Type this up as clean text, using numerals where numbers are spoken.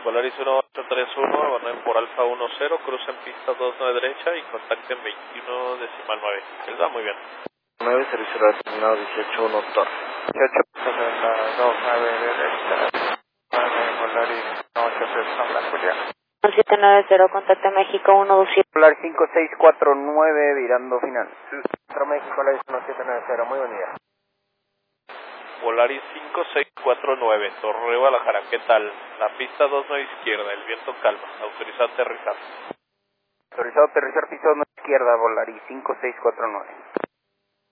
Volaris 1831, abandonen por Alfa 10, crucen pista 29 derecha y contacten 21.9. Les va muy bien. 9, servicio asignado 18-1 Torre. 18, 29 derecha. Volaris 83, habla Julián. 790, contacte México 127. Volaris 5649, virando final. Centro México, Volaris 1790, muy buen día. Volaris 5649, Torre Guadalajara, ¿qué tal? La pista 29 izquierda, el viento calma, autorizado a aterrizar. Autorizado a aterrizar piso 2 izquierda, Volaris 5649.